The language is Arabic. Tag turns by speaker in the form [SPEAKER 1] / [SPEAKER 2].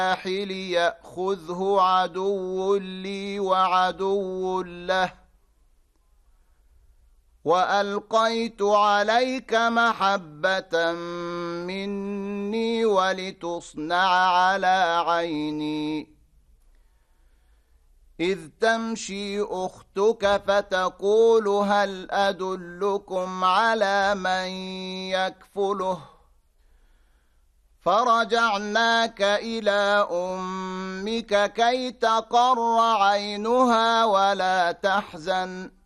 [SPEAKER 1] الساحل يأخذه عدو لي وعدو له وألقيت عليك محبة مني ولتصنع على عيني إذ تمشي أختك فتقول هل أدلكم على من يكفله فرجعناك إلى أمك كي تقر عينها ولا تحزن